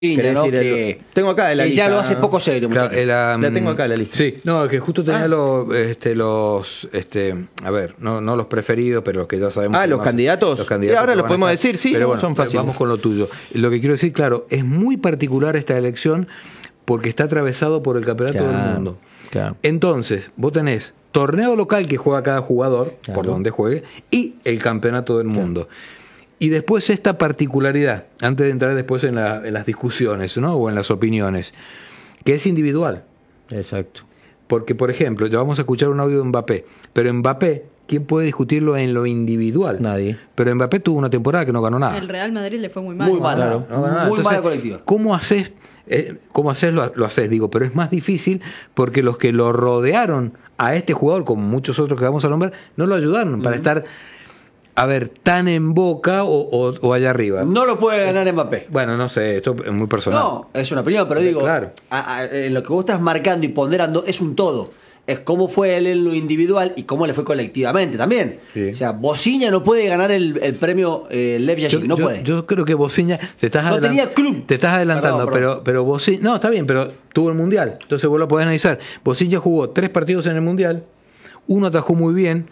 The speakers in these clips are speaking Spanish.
¿no? Tengo acá la lista. Ya lo hace poco serio. Claro, la tengo acá la lista. Sí, no, que justo tenía a ver, no los preferidos, pero los que ya sabemos. Los candidatos. Los y ahora los podemos decir, sí, pero bueno, son fáciles. Vamos con lo tuyo. Lo que quiero decir, claro, es muy particular esta elección porque está atravesado por el campeonato del mundo. Claro. Entonces, vos tenés torneo local que juega cada jugador, por donde juegue, y el campeonato del mundo. Y después esta particularidad, antes de entrar después en las discusiones, ¿no? O en las opiniones, que es individual. Exacto. Porque, por ejemplo, ya vamos a escuchar un audio de Mbappé, pero Mbappé, ¿quién puede discutirlo en lo individual? Nadie. Pero Mbappé tuvo una temporada que no ganó nada. El Real Madrid le fue muy mal. Muy mal, Claro, no ganó nada. muy Entonces, mala colectiva. ¿Cómo haces? Lo haces, digo, pero es más difícil porque los que lo rodearon a este jugador, como muchos otros que vamos a nombrar, no lo ayudaron para estar... A ver, tan en boca o allá arriba. No lo puede ganar Mbappé. Bueno, no sé, esto es muy personal. No, es una opinión, pero digo, claro. En lo que vos estás marcando y ponderando es un todo. Es cómo fue él en lo individual y cómo le fue colectivamente también. Sí. O sea, Bosinha no puede ganar el premio Lev Yashin, no puede. Yo creo que Bosinha tenía club. Te estás adelantando, Perdón. pero Bosinha, no, está bien, pero tuvo el Mundial. Entonces vos lo podés analizar. Bosinha jugó 3 partidos en el Mundial, uno atajó muy bien,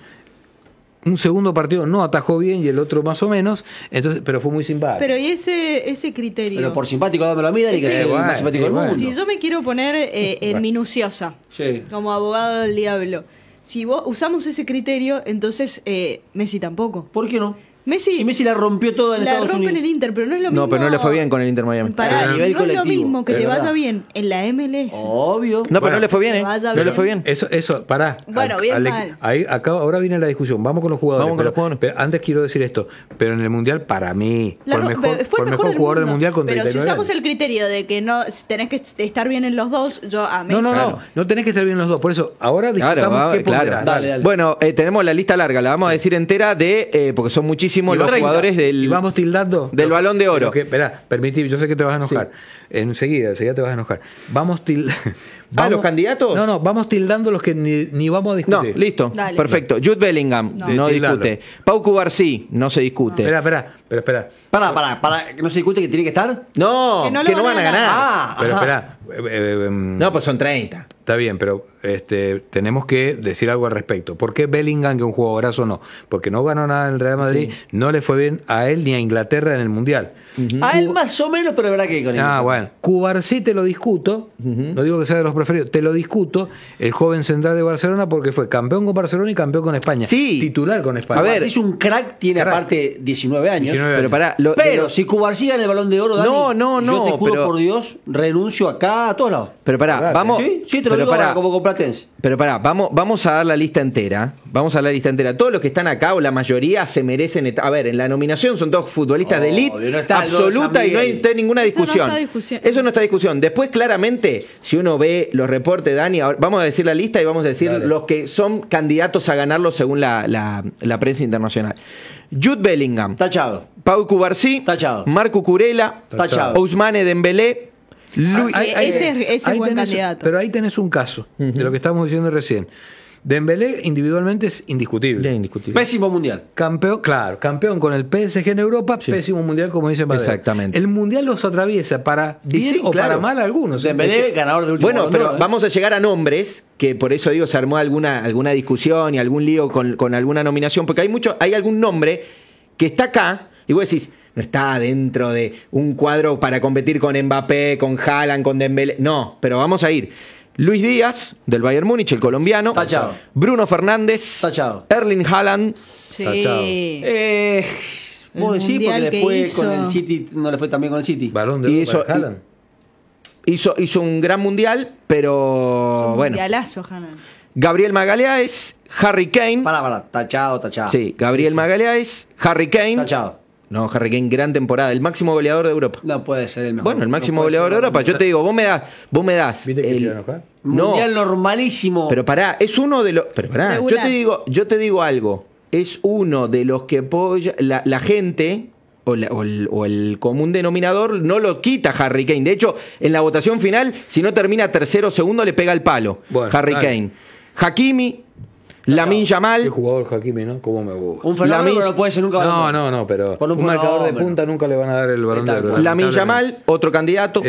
un segundo partido no atajó bien y el otro más o menos, entonces, pero fue muy simpático. Pero y ese criterio. Pero por simpático dámelo a mirar y que es el más simpático del mundo. Si yo me quiero poner minuciosa, como abogado del diablo, si vos usamos ese criterio, entonces Messi tampoco. ¿Por qué no? Rompe Si Messi la rompió todo en Estados Unidos. en el Inter, pero no es lo mismo. No, pero no le fue bien con el Inter Miami. Pará, A nivel no es lo colectivo, mismo que es te verdad. vaya bien en la MLS. Obvio. No, pero no le fue bien, Vaya No le bien. fue bien. Eso, pará. Bueno, bien mal. Ahora viene la discusión. Vamos con los jugadores. Vamos con los jugadores. Pero antes quiero decir esto. Pero en el Mundial, para mí, Fue fue el mejor jugador del Mundial con Pero 39 si usamos años. el criterio de que no tenés que estar bien en los dos, yo a Messi. No tenés que estar bien los dos. Por eso, ahora discutamos qué ponderar. Dale. Bueno, tenemos la lista larga, la vamos a decir entera porque son muchísimos los 30. jugadores Y vamos tildando. del Balón de Oro. Esperá, permití, yo sé que te vas a enojar. Enseguida te vas a enojar. Vamos tildando. ¿los candidatos? No, vamos tildando los que ni vamos a discutir. No, listo. Dale. Perfecto. Jude Bellingham, no discute. Pau Cubarsí, no se discute. Espera. Para, que no se discute que tiene que estar. No, Que no que lo no van van a a ganar. Ah, Pero ajá. espera. No, pues son 30. Está bien, pero tenemos que decir algo al respecto. ¿Por qué Bellingham, que es un jugadorazo, no? Porque no ganó nada en el Real Madrid, no le fue bien a él ni a Inglaterra en el Mundial. A él más o menos, pero es verdad que con él. Bueno. Cubarsí te lo discuto, no digo que sea de los preferidos, te lo discuto. El joven central de Barcelona porque fue campeón con Barcelona y campeón con España. Sí. Titular con España. A ver, Si es un crack, tiene aparte 19 años. 19 Pero pará. Pero si Cubarsí gana el Balón de Oro, Dani, No, yo te juro pero- por Dios, renuncio acá a todos lados. Pero pará, vamos. Sí, te lo pero digo pará, ahora como complatense. Pero pará, vamos a dar la lista entera. Vamos a dar la lista entera. Todos los que están acá, o la mayoría, se merecen. A ver, en la nominación son todos futbolistas de elite Obvio, no está el absoluta San y no hay Miguel. ninguna Eso no discusión. está discusión. Eso no está discusión. Después, claramente, si uno ve los reportes, Dani, vamos a decir la lista y vamos a decir los que son candidatos a ganarlo según la prensa internacional. Jude Bellingham, Tachado. Pau Cubarsí, Tachado. Marco Curela, Tachado. Ousmane Dembélé, Luis. Ese es buen tenés, candidato. pero ahí tenés un caso de lo que estábamos diciendo recién. Dembélé individualmente es indiscutible. Ya indiscutible. Pésimo mundial. Campeón con el PSG en Europa, pésimo mundial como dice Madera. Exactamente. El mundial los atraviesa para bien sí, o claro. para mal a algunos. Dembélé, ganador del último Bueno, Balón de pero Oro, vamos a llegar a nombres, que por eso digo, se armó alguna discusión y algún lío con alguna nominación, porque hay algún nombre que está acá, y vos decís, no está dentro de un cuadro para competir con Mbappé, con Haaland, con Dembélé. No, pero vamos a ir. Luis Díaz, del Bayern Múnich, el colombiano. Tachado. Bruno Fernández. Tachado. Erling Haaland. Sí. Tachado. Vos El decís porque mundial le que fue hizo. con el City, no le fue tan bien con el City. Balón de Y Oro hizo- para Haaland. Hizo un gran mundial, pero bueno. Mundialazo, Hanan. Gabriel Magalhães, Harry Kane. Para, tachado. Sí, Gabriel Magalhães, Harry Kane. Tachado. No, Harry Kane, gran temporada. El máximo goleador de Europa. No puede ser el mejor. Bueno, el máximo No puede goleador de ser Europa. Yo te digo, vos me das. ¿Viste que se iba a enojar? No, Mundial normalísimo. pero pará, es uno de los. Pero pará, Regular. yo te digo algo. Es uno de los que apoya la gente. O el común denominador no lo quita Harry Kane. De hecho, en la votación final, si no termina tercero o segundo, le pega el palo. Bueno, Harry dale. Kane. Hakimi, Lamine Qué Yamal. jugador Hakimi, ¿no? ¿Cómo me gusta? Un fenómeno Lamine- pero no puede ser nunca Balón de Oro. No, pero Por un un marcador de fenómeno. punta nunca le van a dar el Balón de Oro. Tal cual. Lamine lamentablemente. Yamal, otro candidato.